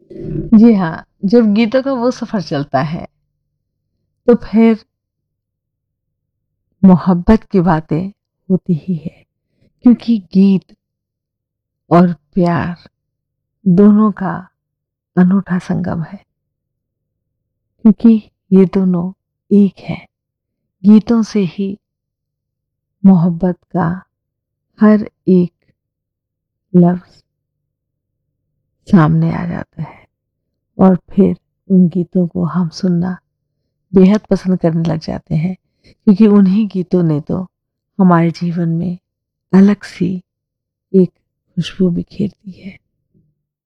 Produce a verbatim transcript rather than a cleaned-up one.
जी हाँ, जब गीतों का वो सफ़र चलता है, तो फिर मोहब्बत की बातें होती ही है, क्योंकि गीत और प्यार दोनों का अनूठा संगम है, क्योंकि ये दोनों एक है। गीतों से ही मोहब्बत का हर एक लफ्ज़ सामने आ जाता है और फिर उन गीतों को हम सुनना बेहद पसंद करने लग जाते हैं, क्योंकि उन्हीं गीतों ने तो हमारे जीवन में अलग सी एक खुशबू बिखेरती है।